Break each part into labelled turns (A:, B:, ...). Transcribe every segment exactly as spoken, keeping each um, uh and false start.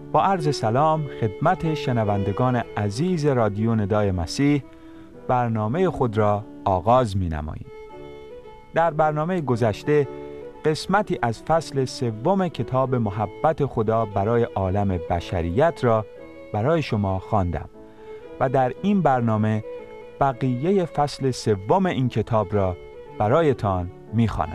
A: با عرض سلام خدمت شنوندگان عزیز رادیو ندای مسیح برنامه خود را آغاز می نماییم. در برنامه گذشته قسمتی از فصل سوم کتاب محبت خدا برای عالم بشریت را برای شما خواندم و در این برنامه بقیه فصل سوم این کتاب را برایتان می خوانم.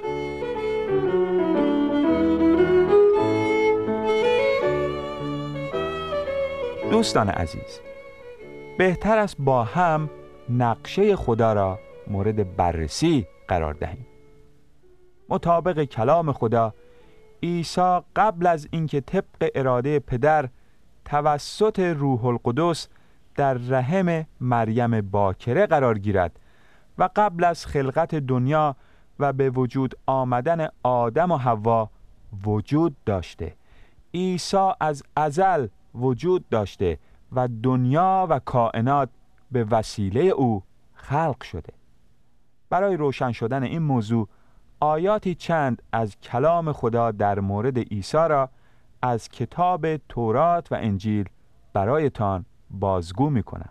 A: دوستان عزیز، بهتر است با هم نقشه خدا را مورد بررسی قرار دهیم. مطابق کلام خدا، عیسی قبل از اینکه طبق اراده پدر توسط روح القدس در رحم مریم باکره قرار گیرد و قبل از خلقت دنیا و به وجود آمدن آدم و حوا وجود داشته. عیسی از ازل وجود داشته و دنیا و کائنات به وسیله او خلق شده. برای روشن شدن این موضوع آیاتی چند از کلام خدا در مورد عیسی را از کتاب تورات و انجیل برایتان بازگو می کنم.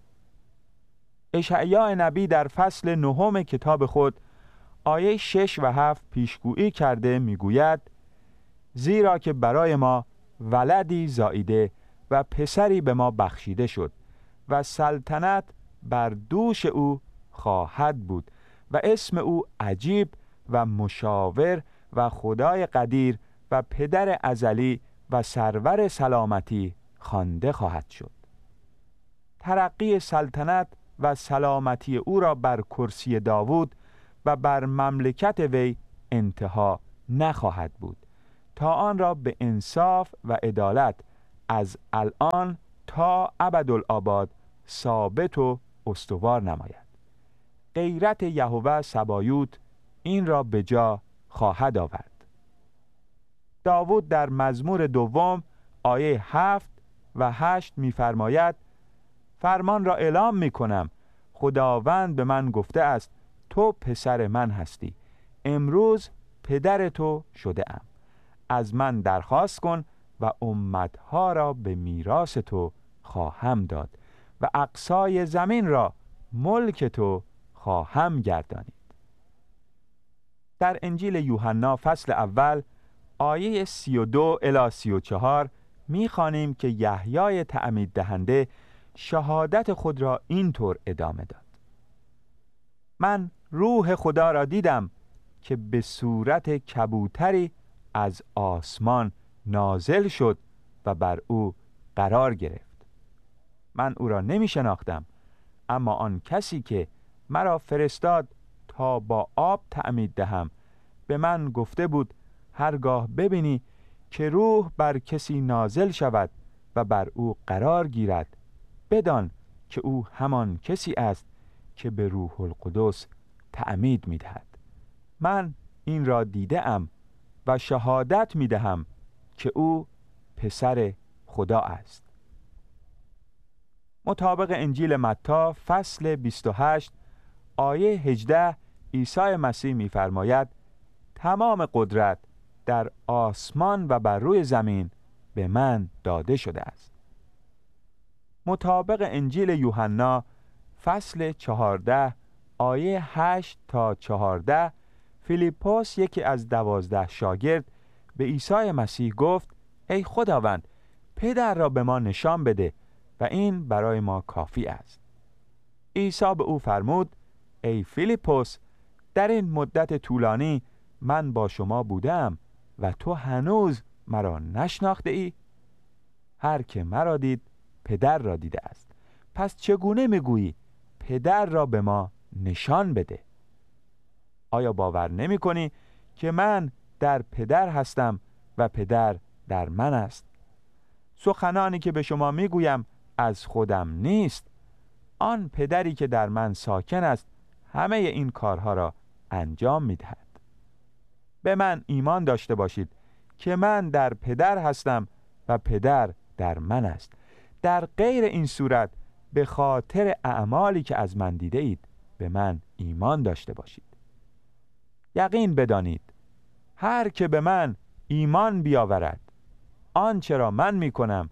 A: اشعیا نبی در فصل نهم کتاب خود آیه شش و هفت پیشگویی کرده می گوید: زیرا که برای ما ولدی زاییده و پسری به ما بخشیده شد و سلطنت بر دوش او خواهد بود و اسم او عجیب و مشاور و خدای قدیر و پدر ازلی و سرور سلامتی خوانده خواهد شد. ترقی سلطنت و سلامتی او را بر کرسی داوود و بر مملکت وی انتها نخواهد بود تا آن را به انصاف و عدالت از الان تا ابدالآباد ثابت و استوار نماید. غیرت یهوه سبایوت این را به جا خواهد آورد. داوود در مزمور دوم آیه هفت و هشت می‌فرماید: فرمان را اعلام می‌کنم، خداوند به من گفته است تو پسر من هستی، امروز پدر تو شده ام. از من درخواست کن و امتها را به میراث تو خواهم داد و اقصای زمین را ملک تو خواهم گردانید. در انجیل یوحنا فصل اول آیه سی و دو الی سی و چهار می‌خوانیم که یحیای تعمید دهنده شهادت خود را اینطور ادامه داد: من روح خدا را دیدم که به صورت کبوتری از آسمان نازل شد و بر او قرار گرفت. من او را نمی شناختم، اما آن کسی که مرا فرستاد تا با آب تعمید دهم به من گفته بود: هرگاه ببینی که روح بر کسی نازل شود و بر او قرار گیرد، بدان که او همان کسی است که به روح القدس تعمید می دهد. من این را دیده ام و شهادت می دهم که او پسر خدا است. مطابق انجیل متی فصل بیست و هشت آیه هجده عیسی مسیح می فرماید: تمام قدرت در آسمان و بر روی زمین به من داده شده است. مطابق انجیل یوحنا فصل چهارده آیه هشت تا چهارده فیلیپوس یکی از دوازده شاگرد به عیسی مسیح گفت: ای خداوند، پدر را به ما نشان بده و این برای ما کافی است. عیسی به او فرمود: ای فیلیپوس، در این مدت طولانی من با شما بودم و تو هنوز مرا نشناخته ای؟ هر که مرا دید پدر را دیده است. پس چگونه میگویی پدر را به ما نشان بده؟ آیا باور نمی کنی که من در پدر هستم و پدر در من است؟ سخنانی که به شما میگویم از خودم نیست، آن پدری که در من ساکن است همه این کارها را انجام میدهد. به من ایمان داشته باشید که من در پدر هستم و پدر در من است. در غیر این صورت به خاطر اعمالی که از من دیده اید به من ایمان داشته باشید. یقین بدانید هر که به من ایمان بیاورد، آنچه را من می کنم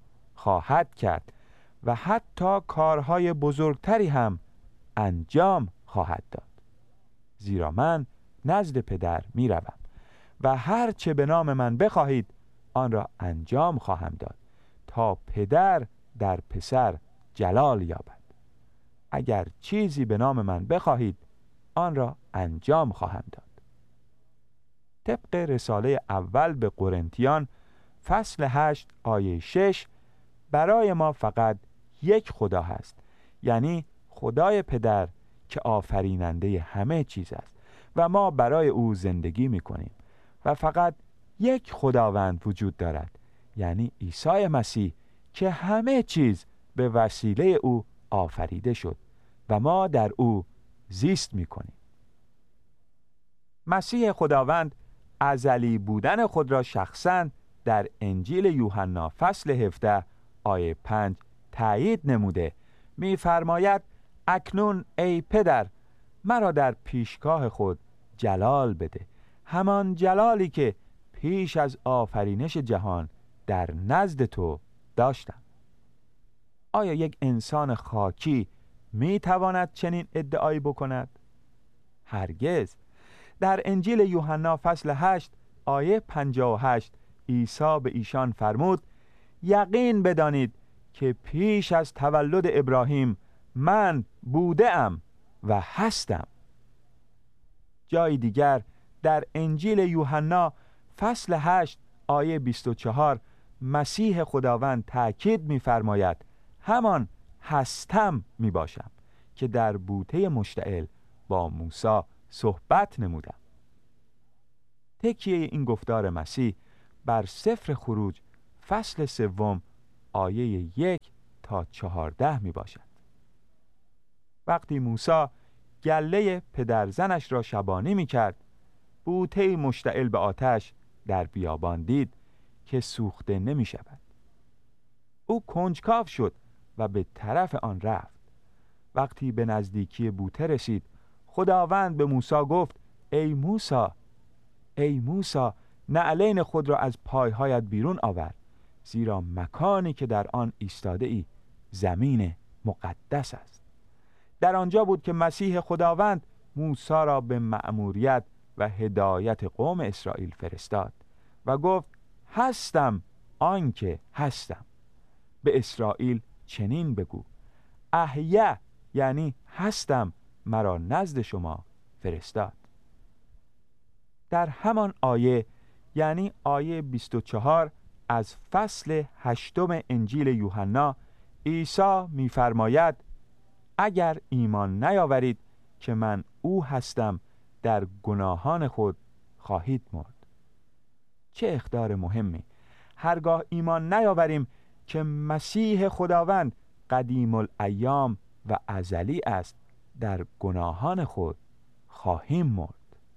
A: خواهد کرد و حتی کارهای بزرگتری هم انجام خواهد داد. زیرا من نزد پدر می روم و هر چه به نام من بخواهید آن را انجام خواهم داد تا پدر در پسر جلال یابد. اگر چیزی به نام من بخواهید آن را انجام خواهم داد. طبق رساله اول به قرنتیان فصل هشت آیه شش، برای ما فقط یک خدا هست، یعنی خدای پدر که آفریننده همه چیز است و ما برای او زندگی می کنیم و فقط یک خداوند وجود دارد، یعنی عیسی مسیح که همه چیز به وسیله او آفریده شد و ما در او زیست می کنیم. مسیح خداوند ازلی بودن خود را شخصاً در انجیل یوحنا فصل هفده آیه پنج تایید نموده. می‌فرماید اکنون ای پدر مرا در پیشگاه خود جلال بده، همان جلالی که پیش از آفرینش جهان در نزد تو داشتم. آیا یک انسان خاکی می‌تواند چنین ادعایی بکند؟ هرگز. در انجیل یوحنا فصل هشت آیه پنجاه و هشت عیسی به ایشان فرمود یقین بدانید که پیش از تولد ابراهیم من بودم و هستم. جای دیگر در انجیل یوحنا فصل هشت آیه بیست و چهار مسیح خداوند تأکید می‌فرماید همان هستم می باشم که در بوته مشتعل با موسی صحبت نمودم. تکیه این گفتار مسیح بر سفر خروج فصل سوم آیه یک تا چهارده می باشد. وقتی موسی گله پدرزنش را شبانی می کرد، بوته مشتعل به آتش در بیابان دید که سوخته نمی شود. او کنجکاو شد و به طرف آن رفت. وقتی به نزدیکی بوته رسید، خداوند به موسی گفت ای موسی، ای موسی، نعلین خود را از پایهایت بیرون آور، زیرا مکانی که در آن ایستاده ای زمین مقدس است. در آنجا بود که مسیح خداوند موسی را به مأموریت و هدایت قوم اسرائیل فرستاد و گفت هستم آنکه هستم. به اسرائیل چنین بگو احیا، یعنی هستم، مرا نزد شما فرستاد. در همان آیه، یعنی آیه بیست و چهار از فصل هشتم انجیل یوحنا، عیسی می‌فرماید اگر ایمان نیاورید که من او هستم در گناهان خود خواهید مرد. چه اخبار مهمی! هرگاه ایمان نیاوریم که مسیح خداوند قدیم الایام و ازلی است، در گناهان خود خواهیم مرد.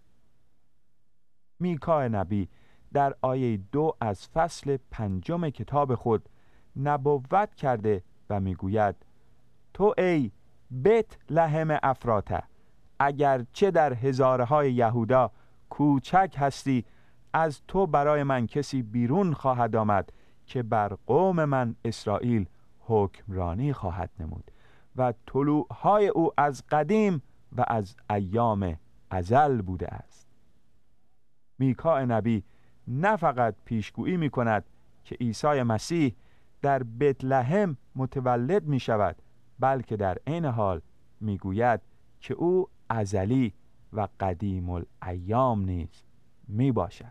A: میکا نبی در آیه دو از فصل پنجم کتاب خود نبوت کرده و میگوید تو ای بیت لحم افراته، اگر چه در هزارهای یهودا کوچک هستی، از تو برای من کسی بیرون خواهد آمد که بر قوم من اسرائیل حکمرانی خواهد نمود و طلوعهای او از قدیم و از ایام ازل بوده است. میکا نبی نه فقط پیشگویی می کند که عیسی مسیح در بیت لحم متولد می شود، بلکه در عین حال می گوید که او ازلی و قدیم الایام نیز می باشد.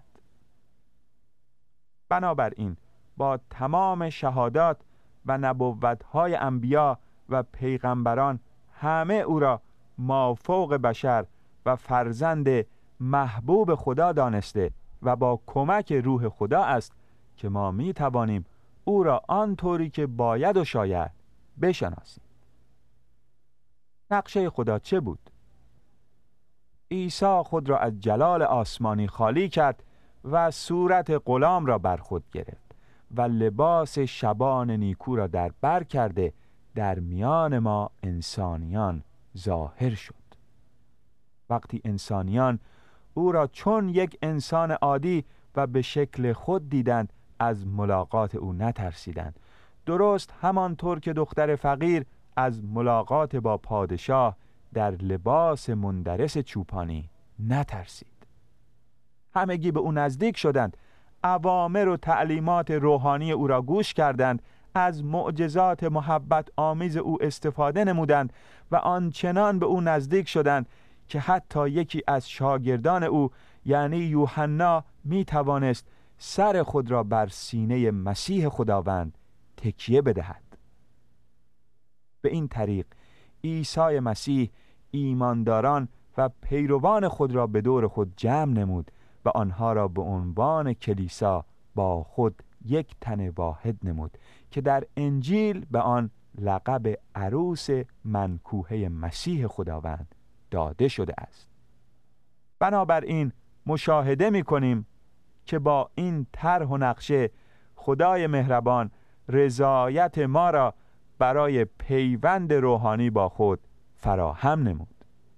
A: بنابراین با تمام شهادات و نبوت‌های انبیا و پیغمبران همه او را مافوق بشر و فرزند محبوب خدا دانسته و با کمک روح خدا است که ما می توانیم او را آنطوری که باید و شاید بشناسیم. نقشه خدا چه بود؟ عیسی خود را از جلال آسمانی خالی کرد و صورت غلام را بر خود گرفت و لباس شبان نیکو را در بر کرده در میان ما انسانیان ظاهر شد. وقتی انسانیان او را چون یک انسان عادی و به شکل خود دیدند، از ملاقات او نترسیدند، درست همانطور که دختر فقیر از ملاقات با پادشاه در لباس مندرس چوپانی نترسید. همگی به او نزدیک شدند، اوامر و تعلیمات روحانی او را گوش کردند، از معجزات محبت آمیز او استفاده نمودند و آنچنان به او نزدیک شدند که حتی یکی از شاگردان او یعنی یوحنا می توانست سر خود را بر سینه مسیح خداوند تکیه بدهد. به این طریق عیسی مسیح ایمانداران و پیروان خود را به دور خود جمع نمود و آنها را به عنوان کلیسا با خود یک تن واحد نمود که در انجیل به آن لقب عروس منکوحه مسیح خداوند داده شده است. بنابراین مشاهده می کنیم که با این طرح و نقشه خدای مهربان رضایت ما را برای پیوند روحانی با خود فراهم نمود.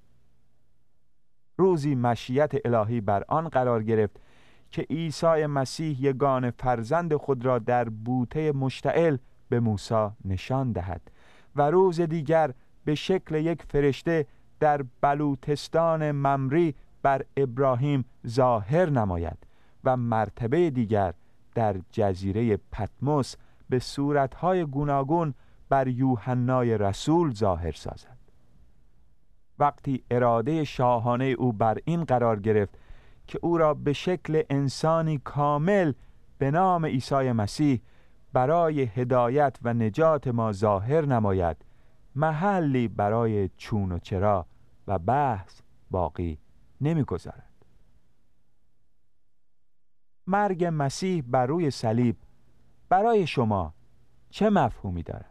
A: روزی مشیت الهی بر آن قرار گرفت که عیسی مسیح یگانه فرزند خود را در بوته مشتعل به موسی نشان دهد و روز دیگر به شکل یک فرشته در بلوتستان ممری بر ابراهیم ظاهر نماید و مرتبه دیگر در جزیره پتموس به صورتهای گوناگون بر یوحنای رسول ظاهر سازد. وقتی اراده شاهانه او بر این قرار گرفت که او را به شکل انسانی کامل به نام عیسی مسیح برای هدایت و نجات ما ظاهر نماید، محلی برای چون و چرا و بحث باقی نمی‌گذارد. مرگ مسیح بر روی صلیب برای شما چه مفهومی دارد؟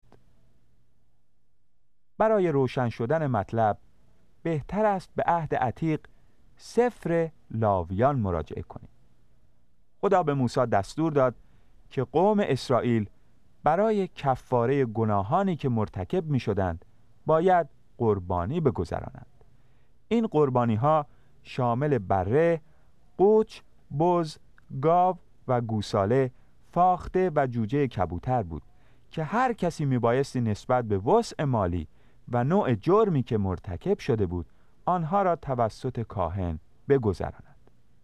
A: برای روشن شدن مطلب بهتر است به عهد عتیق سفر لاویان مراجعه کنید. خدا به موسی دستور داد که قوم اسرائیل برای کفاره گناهانی که مرتکب می شدند باید قربانی بگذرانند. این قربانی ها شامل بره، قوچ، بز، گاو و گوساله، فاخته و جوجه کبوتر بود که هر کسی می بایستی نسبت به وسع مالی و نوع جرمی که مرتکب شده بود آنها را توسط کاهن بگذراند.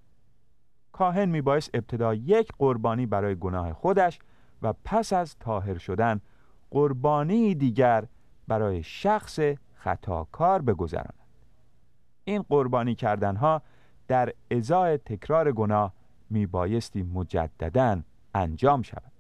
A: کاهن می بایست ابتدا یک قربانی برای گناه خودش و پس از طاهر شدن قربانی دیگر برای شخص خطاکار بگذراند. این قربانی کردنها در ازای تکرار گناه می بایستی مجدداً انجام شود.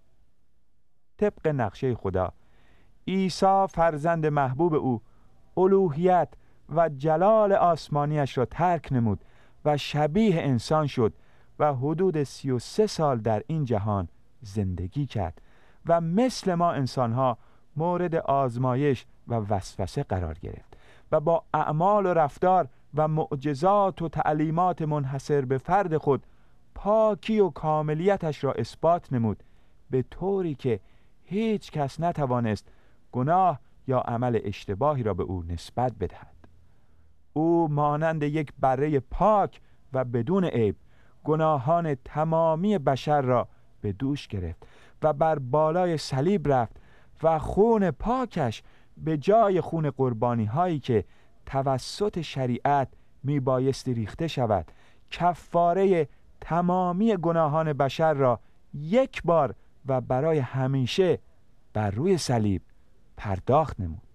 A: طبق نقشه خدا، عیسی فرزند محبوب او الوهیت و جلال آسمانیش را ترک نمود و شبیه انسان شد و حدود سی و سه سال در این جهان زندگی کرد و مثل ما انسانها مورد آزمایش و وسوسه قرار گرفت و با اعمال و رفتار و معجزات و تعلیمات منحصر به فرد خود پاکی و کاملیتش را اثبات نمود، به طوری که هیچ کس نتوانست گناه یا عمل اشتباهی را به او نسبت بدهد. او مانند یک بره پاک و بدون عیب گناهان تمامی بشر را به دوش گرفت و بر بالای صلیب رفت و خون پاکش به جای خون قربانی هایی که توسط شریعت می بایستی ریخته شود کفاره تمامی گناهان بشر را یک بار و برای همیشه بر روی صلیب پرداخت نمود.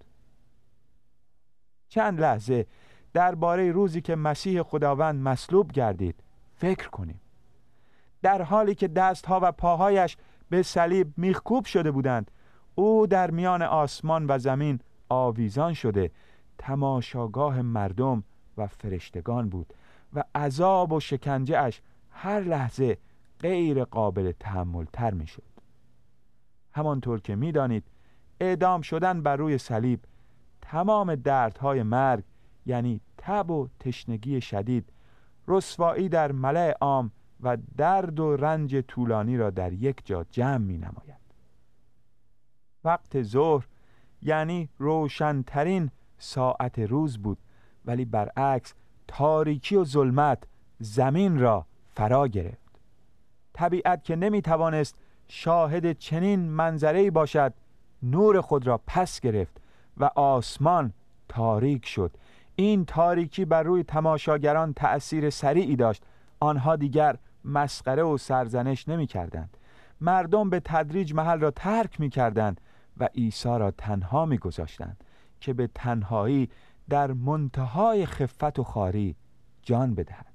A: چند لحظه درباره روزی که مسیح خداوند مصلوب گردید فکر کنیم. در حالی که دستها و پاهایش به صلیب میخکوب شده بودند، او در میان آسمان و زمین آویزان شده تماشاگاه مردم و فرشتگان بود و عذاب و شکنجه اش هر لحظه غیر قابل تحمل تر می شد. همانطور که می دانید اعدام شدن بر روی صلیب تمام دردهای مرگ یعنی تب و تشنگی شدید، رسوایی در ملأ عام و درد و رنج طولانی را در یک جا جمع می نماید. وقت ظهر یعنی روشنترین ساعت روز بود، ولی برعکس تاریکی و ظلمت زمین را فرا گرفت. طبیعت که نمی توانست شاهد چنین منظره‌ای باشد، نور خود را پس گرفت و آسمان تاریک شد. این تاریکی بر روی تماشاگران تأثیر سریعی داشت. آنها دیگر مسخره و سرزنش نمی کردند. مردم به تدریج محل را ترک می کردند و عیسی را تنها می گذاشتند که به تنهایی در منتهای خفت و خواری جان بدهد.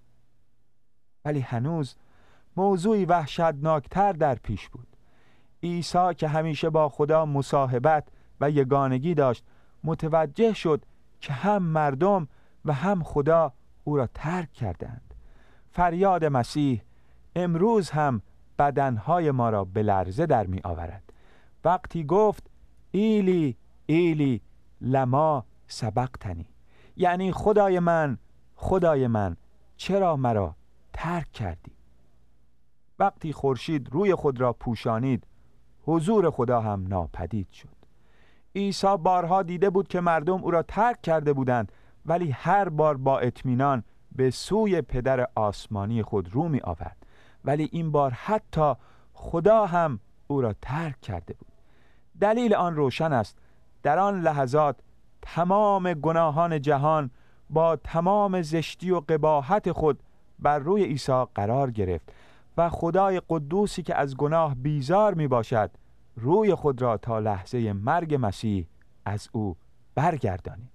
A: ولی هنوز موضوعی وحشتناکتر در پیش بود. عیسی که همیشه با خدا مصاحبت و یگانگی داشت، متوجه شد که هم مردم و هم خدا او را ترک کردند. فریاد مسیح امروز هم بدنهای ما را به لرزه در می آورد. وقتی گفت ایلی ایلی لما سبقتنی، یعنی خدای من خدای من چرا مرا ترک کردی؟ وقتی خورشید روی خود را پوشانید، حضور خدا هم ناپدید شد. عیسی بارها دیده بود که مردم او را ترک کرده بودند، ولی هر بار با اطمینان به سوی پدر آسمانی خود رو می آورد. ولی این بار حتی خدا هم او را ترک کرده بود. دلیل آن روشن است. در آن لحظات تمام گناهان جهان با تمام زشتی و قباحت خود بر روی عیسی قرار گرفت و خدای قدوسی که از گناه بیزار می باشد روی خود را تا لحظه مرگ مسیح از او برگردانید.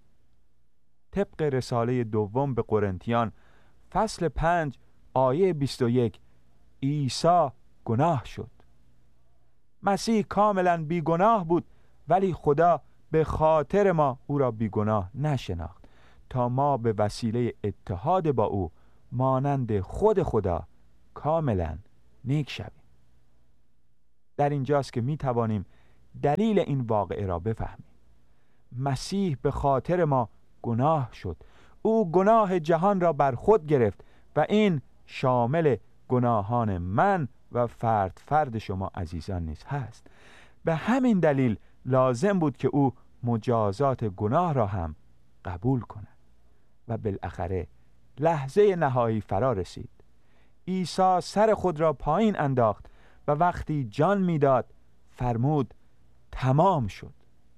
A: طبق رساله دوم به قرنتیان فصل پنج آیه بیست و یک، عیسی گناه شد. مسیح کاملا بیگناه بود، ولی خدا به خاطر ما او را بیگناه نشناخت تا ما به وسیله اتحاد با او مانند خود خدا کاملا نیک شویم. در اینجاست که می توانیم دلیل این واقعه را بفهمیم. مسیح به خاطر ما گناه شد. او گناه جهان را بر خود گرفت و این شامل گناهان من و فرد فرد شما عزیزان نیز هست. به همین دلیل لازم بود که او مجازات گناه را هم قبول کند و بالاخره لحظه نهایی فرا رسید. عیسی سر خود را پایین انداخت و وقتی جان میداد فرمود تمام شد.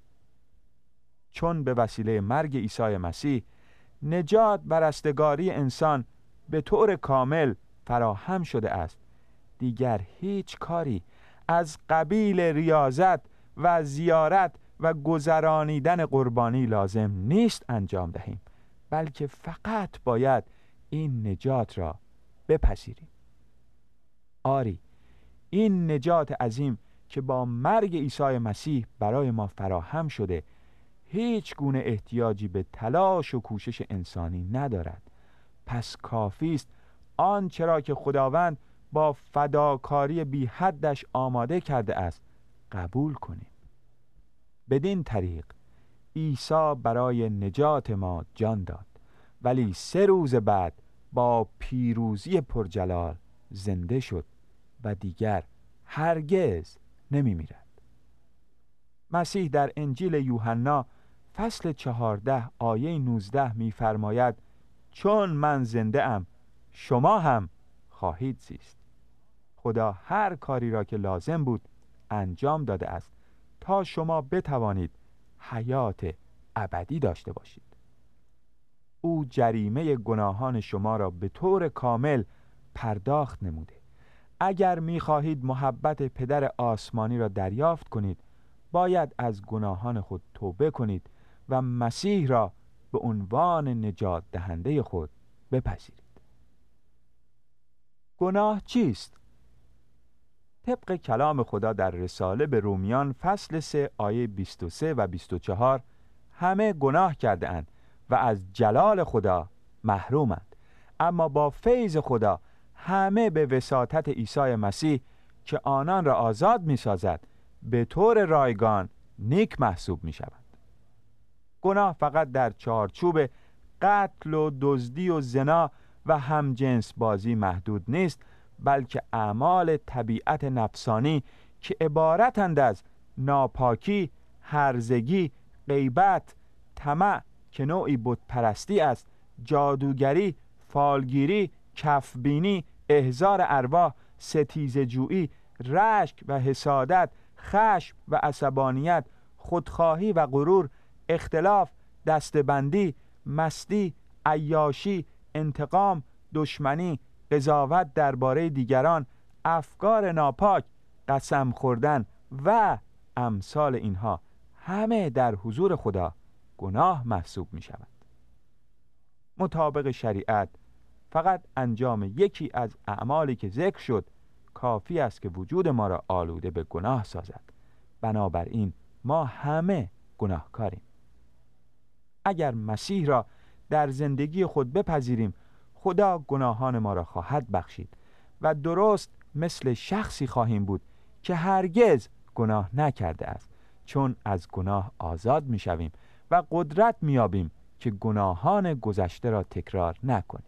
A: چون به وسیله مرگ عیسی مسیح نجات و رستگاری انسان به طور کامل فراهم شده است، دیگر هیچ کاری از قبیل ریاضت و زیارت و گذرانیدن قربانی لازم نیست انجام دهیم، بلکه فقط باید این نجات را بپذیریم. آری، این نجات عظیم که با مرگ عیسی مسیح برای ما فراهم شده هیچ گونه احتیاجی به تلاش و کوشش انسانی ندارد. پس کافی است آنچه را که خداوند با فداکاری بی حدش آماده کرده است قبول کنیم. بدین طریق عیسی برای نجات ما جان داد، ولی سه روز بعد با پیروزی پرجلال زنده شد و دیگر هرگز نمی میرد. مسیح در انجیل یوحنا فصل چهارده آیه نوزده می فرماید چون من زنده ام شما هم خواهید زیست. خدا هر کاری را که لازم بود انجام داده است تا شما بتوانید حیات ابدی داشته باشید. او جریمه گناهان شما را به طور کامل پرداخت نموده. اگر می‌خواهید محبت پدر آسمانی را دریافت کنید، باید از گناهان خود توبه کنید و مسیح را به عنوان نجات دهنده خود بپذیرید. گناه چیست؟ طبق کلام خدا در رساله به رومیان فصل سه آیه بیست و سه و بیست و چهار همه گناه کرده اند و از جلال خدا محرومند، اما با فیض خدا همه به وساطت عیسی مسیح که آنان را آزاد می سازد به طور رایگان نیک محسوب می شوند. گناه فقط در چارچوب قتل و دزدی و زنا و همجنس بازی محدود نیست، بلکه اعمال طبیعت نفسانی که عبارتند از ناپاکی، هرزگی، غیبت، طمع که نوعی بت پرستی است، جادوگری، فالگیری، کفبینی، احضار ارواح، ستیزه جویی، رشک و حسادت، خشم و عصبانیت، خودخواهی و غرور، اختلاف، دستبندی، مستی، عیاشی، انتقام، دشمنی، قضاوت درباره دیگران، افکار ناپاک، قسم خوردن و امثال اینها همه در حضور خدا گناه محسوب می شود. مطابق شریعت فقط انجام یکی از اعمالی که ذکر شد کافی است که وجود ما را آلوده به گناه سازد. بنابراین ما همه گناهکاریم. اگر مسیح را در زندگی خود بپذیریم، خدا گناهان ما را خواهد بخشید و درست مثل شخصی خواهیم بود که هرگز گناه نکرده است، چون از گناه آزاد می شویم و قدرت می یابیم که گناهان گذشته را تکرار نکنیم.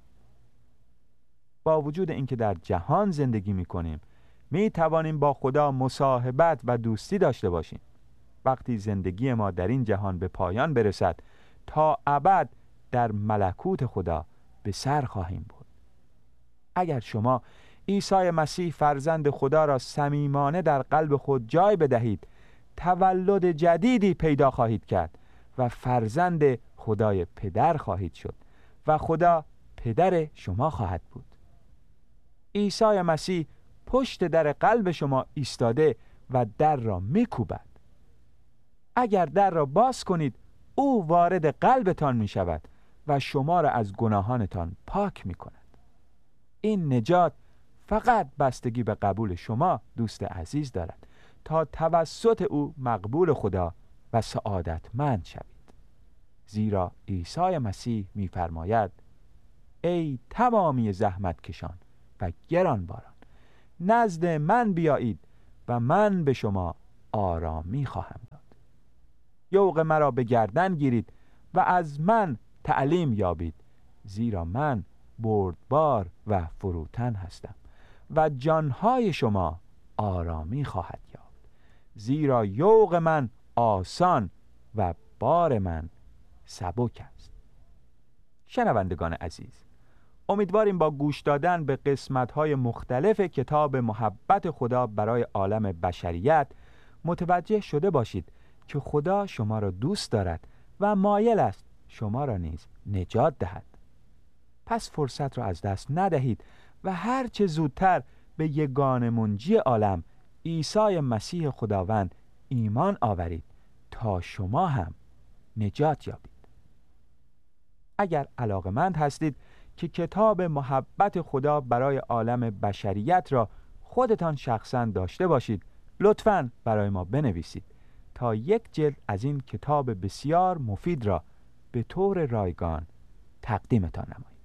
A: با وجود اینکه در جهان زندگی می کنیم، می توانیم با خدا مصاحبت و دوستی داشته باشیم. وقتی زندگی ما در این جهان به پایان برسد، تا ابد در ملکوت خدا به سر خواهیم برد. اگر شما عیسی مسیح فرزند خدا را صمیمانه در قلب خود جای بدهید، تولد جدیدی پیدا خواهید کرد و فرزند خدای پدر خواهید شد و خدا پدر شما خواهد بود. عیسی مسیح پشت در قلب شما ایستاده و در را میکوبد. اگر در را باز کنید، او وارد قلبتان می شود و شما را از گناهانتان پاک می کند. این نجات فقط بستگی به قبول شما دوست عزیز دارد تا توسط او مقبول خدا و سعادتمند شوید. زیرا عیسی مسیح می فرماید: ای تمامی زحمت کشان و گرانباران، نزد من بیایید و من به شما آرامی خواهم داد. یوغ مرا به گردن گیرید و از من تعلیم یابید، زیرا من بردبار و فروتن هستم و جانهای شما آرامی خواهد یافت، زیرا یوغ من آسان و بار من سبک است. شنوندگان عزیز، امیدواریم با گوش دادن به قسمت‌های مختلف کتاب محبت خدا برای عالم بشریت متوجه شده باشید که خدا شما را دوست دارد و مایل است شما را نیز نجات دهد. پس فرصت را از دست ندهید و هر چه زودتر به یگانه منجی عالم عیسی مسیح خداوند ایمان آورید تا شما هم نجات یابید. اگر علاقه‌مند هستید که کتاب محبت خدا برای عالم بشریت را خودتان شخصاً داشته باشید، لطفاً برای ما بنویسید تا یک جلد از این کتاب بسیار مفید را به طور رایگان تقدیمتان نماییم.